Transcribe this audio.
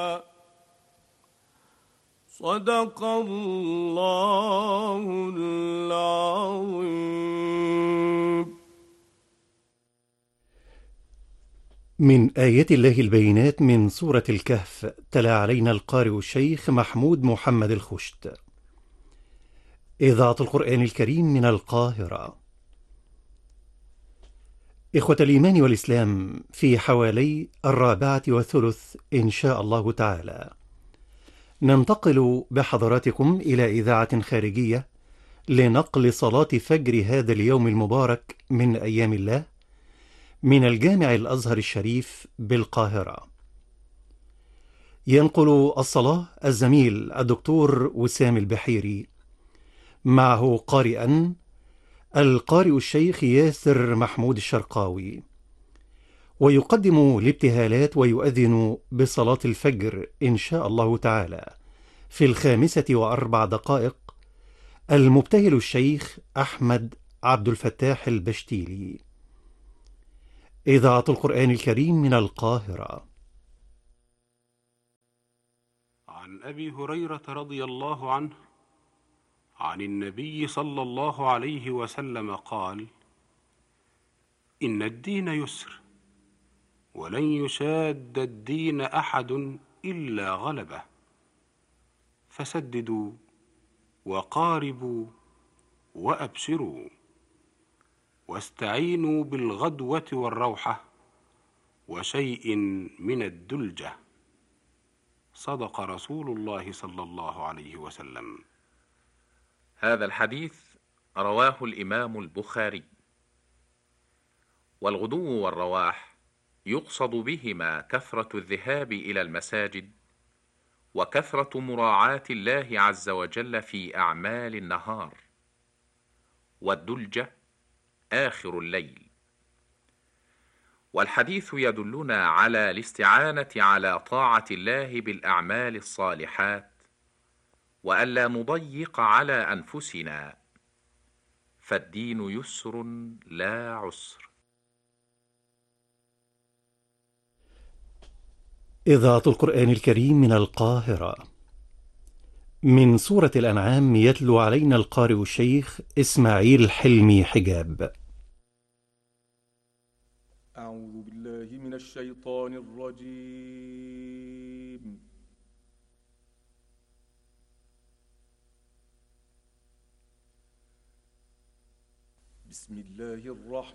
صدق الله العظيم. من آيات الله البينات من سورة الكهف، تلا علينا القارئ الشيخ محمود محمد الخشت. إذاعة القرآن الكريم من القاهرة. إخوة الإيمان والإسلام، في حوالي 4:30 إن شاء الله تعالى ننتقل بحضراتكم إلى إذاعة خارجية لنقل صلاة فجر هذا اليوم المبارك من أيام الله من الجامع الأزهر الشريف بالقاهرة. ينقل الصلاة الزميل الدكتور وسام البحيري، معه قارئا القارئ الشيخ ياسر محمود الشرقاوي، ويقدم الابتهالات ويؤذن بصلاة الفجر إن شاء الله تعالى في 5:04 المبتهل الشيخ أحمد عبد الفتاح البشتيلي. إذاعة القرآن الكريم من القاهرة. عن أبي هريرة رضي الله عنه عن النبي صلى الله عليه وسلم قال: إن الدين يسر، ولن يشاد الدين أحد إلا غلبه، فسددوا وقاربوا وأبشروا، واستعينوا بالغدوة والروحة وشيء من الدلجة. صدق رسول الله صلى الله عليه وسلم. هذا الحديث رواه الإمام البخاري. والغدو والرواح يقصد بهما كثرة الذهاب إلى المساجد، وكثرة مراعاة الله عز وجل في أعمال النهار، والدلجة آخر الليل. والحديث يدلنا على الاستعانة على طاعة الله بالأعمال الصالحات، وألا نضيق على أنفسنا، فالدين يسر لا عسر. إذاعة القرآن الكريم من القاهرة. من سورة الأنعام يتلو علينا القارئ الشيخ إسماعيل حلمي حجاب. أعوذ بالله من الشيطان الرجيم. بسم الله الرحمن